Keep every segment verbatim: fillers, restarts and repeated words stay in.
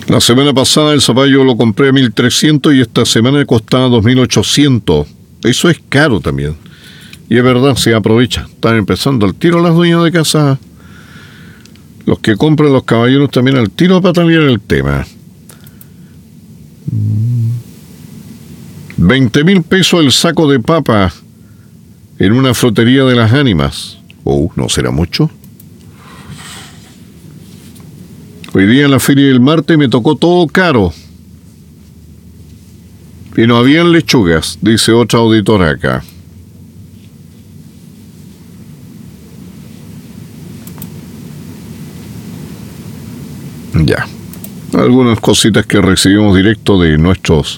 La semana pasada el zapallo lo compré a mil trescientos y esta semana costaba dos mil ochocientos. Eso es caro también. Y es verdad, se aprovecha. Están empezando al tiro las dueñas de casa. Los que compran los caballeros también al tiro para cambiar el tema. veinte mil pesos el saco de papa en una frutería de las ánimas. Oh, ¿no será mucho? Hoy día en la feria del Marte me tocó todo caro. Y no habían lechugas, dice otra auditora acá. Ya. Algunas cositas que recibimos directo de nuestros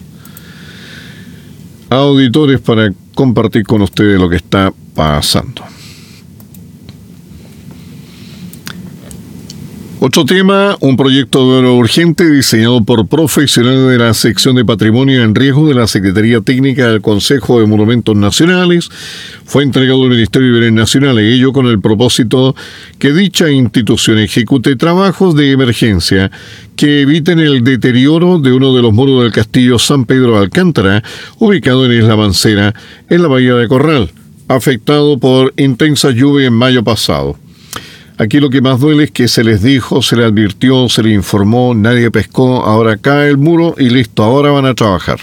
auditores para compartir con ustedes lo que está pasando. Otro tema, un proyecto de obra urgente diseñado por profesionales de la sección de Patrimonio en Riesgo de la Secretaría Técnica del Consejo de Monumentos Nacionales, fue entregado al Ministerio de Bienes Nacionales, ello con el propósito que dicha institución ejecute trabajos de emergencia que eviten el deterioro de uno de los muros del Castillo San Pedro de Alcántara, ubicado en Isla Mancera, en la Bahía de Corral, afectado por intensa lluvia en mayo pasado. Aquí lo que más duele es que se les dijo, se les advirtió, se les informó, nadie pescó, ahora cae el muro y listo, ahora van a trabajar.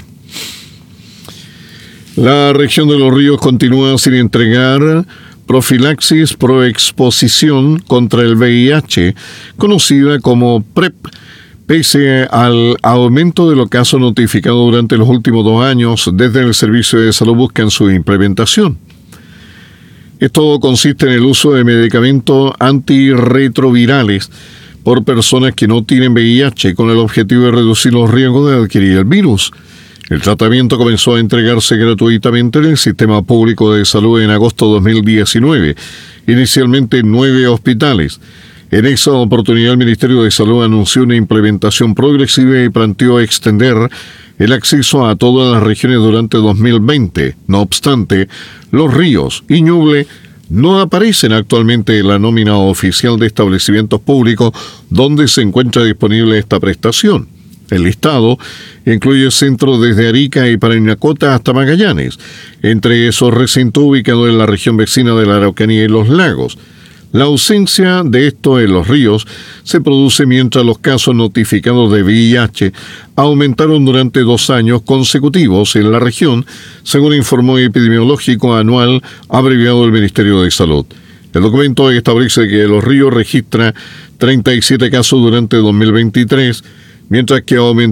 La región de Los Ríos continúa sin entregar profilaxis proexposición contra el V I H, conocida como PrEP, pese al aumento de los casos notificados durante los últimos dos años. Desde el Servicio de Salud buscan su implementación. Esto consiste en el uso de medicamentos antirretrovirales por personas que no tienen V I H con el objetivo de reducir los riesgos de adquirir el virus. El tratamiento comenzó a entregarse gratuitamente en el Sistema Público de Salud en agosto de dos mil diecinueve, inicialmente en nueve hospitales. En esa oportunidad el Ministerio de Salud anunció una implementación progresiva y planteó extender el acceso a todas las regiones durante dos mil veinte. No obstante, Los Ríos y Ñuble no aparecen actualmente en la nómina oficial de establecimientos públicos donde se encuentra disponible esta prestación. El listado incluye centros desde Arica y Parinacota hasta Magallanes, entre esos recintos ubicados en la región vecina de la Araucanía y los lagos. La ausencia de esto en Los Ríos se produce mientras los casos notificados de V I H aumentaron durante dos años consecutivos en la región, según informó Epidemiológico Anual abreviado del Ministerio de Salud. El documento establece que Los Ríos registra treinta y siete casos durante dos mil veintitrés, mientras que aumentó